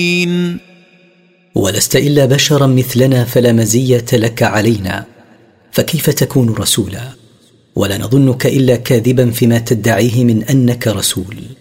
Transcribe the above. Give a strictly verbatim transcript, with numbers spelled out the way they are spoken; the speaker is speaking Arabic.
ولست إلا بشرا مثلنا فلا مزية لك علينا، فكيف تكون رسولا؟ ولا نظنك إلا كاذبا فيما تدعيه من أنك رسول.